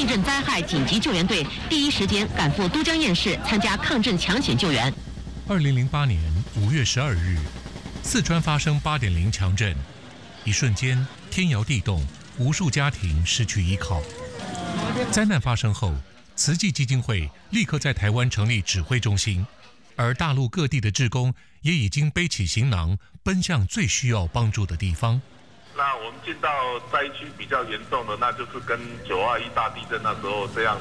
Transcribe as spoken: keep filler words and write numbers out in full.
地震灾害紧急救援队第一时间赶赴都江堰市参加抗震抢险救援。 二零零八年五月十二日，四川发生八点零强震，一瞬间天摇地动，无数家庭失去依靠。灾难发生后，慈济基金会立刻在台湾成立指挥中心，而大陆各地的志工也已经背起行囊，奔向最需要帮助的地方。 那我们进到灾区比较严重的，那就是跟九二一大地震那时候这样